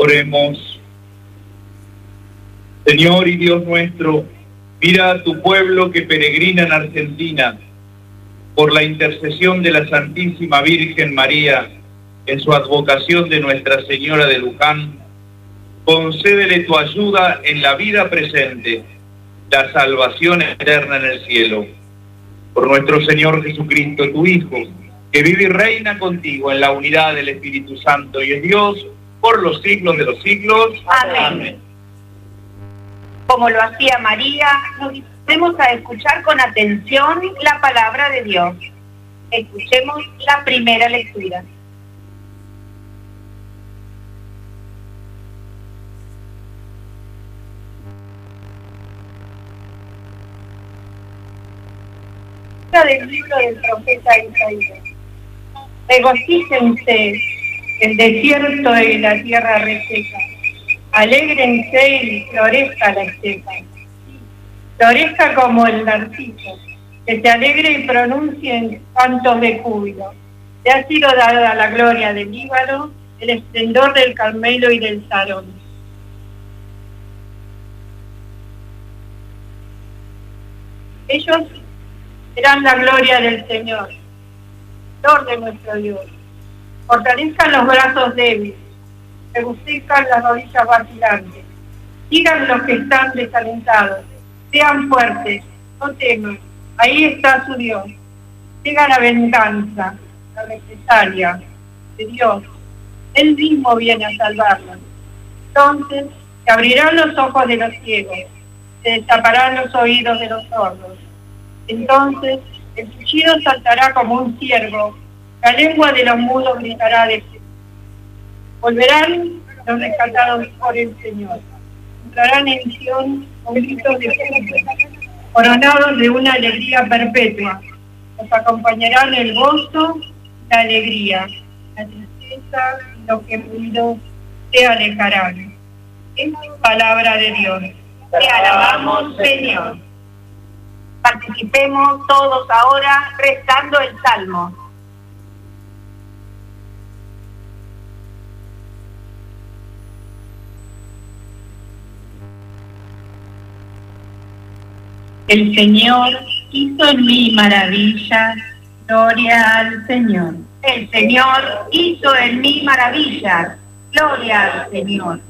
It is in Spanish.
Oremos. Señor y Dios nuestro, mira a tu pueblo que peregrina en Argentina. Por la intercesión de la Santísima Virgen María, en su advocación de Nuestra Señora de Luján, concédele tu ayuda en la vida presente, la salvación eterna en el cielo. Por nuestro Señor Jesucristo, tu Hijo, que vive y reina contigo en la unidad del Espíritu Santo y es Dios por los siglos de los siglos. Amén. Amén. Como lo hacía María, nos disponemos a escuchar con atención la palabra de Dios. Escuchemos la primera lectura. Del libro del profeta Isaías. Regocíjense el desierto y la tierra reseca. Alégrense y florezca la estepa. Florezca como el narciso, que se alegre y pronuncie en cantos de júbilo. Le ha sido dada la gloria del Líbano, el esplendor del Carmelo y del Sarón. Ellos serán la gloria del Señor, Lord de nuestro Dios. Fortalezcan los brazos débiles, regocijan las rodillas vacilantes. Sigan los que están desalentados, sean fuertes, no teman, ahí está su Dios. Llega la venganza, la represalia de Dios. Él mismo viene a salvarnos. Entonces se abrirán los ojos de los ciegos, se destaparán los oídos de los sordos. Entonces el chillido saltará como un ciervo, la lengua de los mudos gritará de fe. Volverán los rescatados por el Señor. Entrarán en Sion con gritos de júbilo, coronados de una alegría perpetua. Los acompañarán el gozo y la alegría. La tristeza y los gemidos se alejarán. Es palabra de Dios. Te alabamos, Señor. Participemos todos ahora rezando el Salmo. El Señor hizo en mí maravillas, gloria al Señor. El Señor hizo en mí maravillas, gloria al Señor.